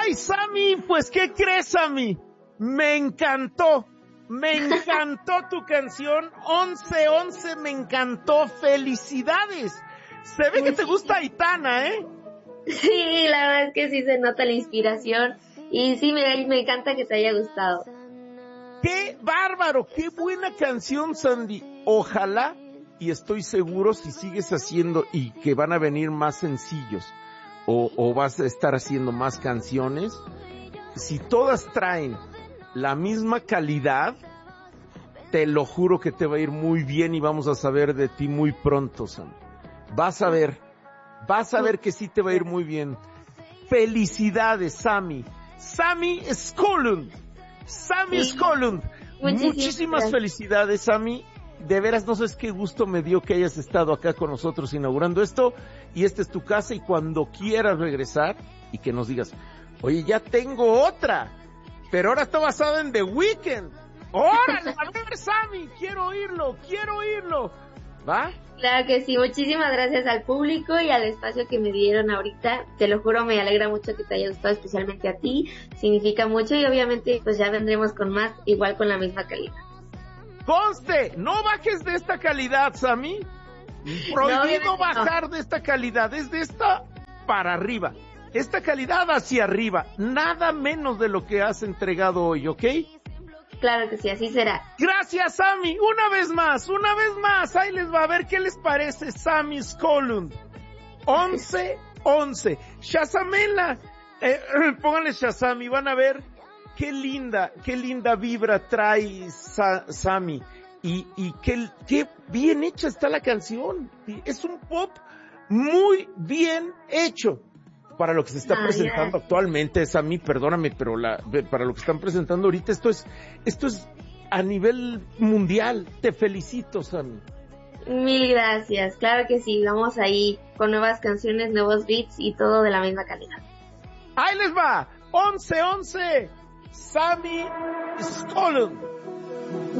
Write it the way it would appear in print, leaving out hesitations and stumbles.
Ay, Sammy, pues, ¿qué crees, Sammy? Me encantó tu canción, 11-11, me encantó, felicidades. Se ve que te gusta Aitana, ¿eh? Sí, la verdad es que sí se nota la inspiración y sí, me encanta que te haya gustado. ¡Qué bárbaro! ¡Qué buena canción, Sandy! Ojalá, y estoy seguro si sigues haciendo y que van a venir más sencillos o vas a estar haciendo más canciones, si todas traen la misma calidad, te lo juro que te va a ir muy bien y vamos a saber de ti muy pronto, Sandy. Vas a ver que sí te va a ir muy bien. Felicidades, Sammy. Sammy Skolund. Sammy Skolund. Muchísimas felicidades, Sammy. De veras, no sabes qué gusto me dio que hayas estado acá con nosotros inaugurando esto. Y esta es tu casa y cuando quieras regresar y que nos digas, oye, ya tengo otra, pero ahora está basada en The Weeknd. ¡Órale! A ver, Sammy, quiero oírlo. ¿Va? Claro que sí, muchísimas gracias al público y al espacio que me dieron ahorita. Te lo juro, me alegra mucho que te haya gustado, especialmente a ti. Significa mucho y obviamente pues ya vendremos con más, igual con la misma calidad. Conste, no bajes de esta calidad, Sammy. Prohibido bajar de esta calidad, es de esta para arriba. Esta calidad hacia arriba, nada menos de lo que has entregado hoy, ¿ok? Claro que sí, así será. Gracias, Sammy. Una vez más. Ahí les va a ver qué les parece Sammy Skolund. 11-11. Shazamela. Pónganle Shazam y van a ver qué linda vibra trae Sammy. Y qué bien hecha está la canción. Es un pop muy bien hecho. Para lo que se está presentando actualmente, Sammy, perdóname, pero para lo que están presentando ahorita, esto es a nivel mundial. Te felicito, Sammy. Mil gracias, claro que sí, vamos ahí con nuevas canciones, nuevos beats y todo de la misma calidad. Ahí les va, 11-11, Sammy Skolund.